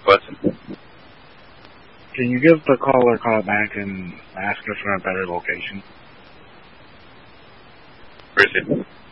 question. Can you give the caller a call back and ask her for a better location? Where is it?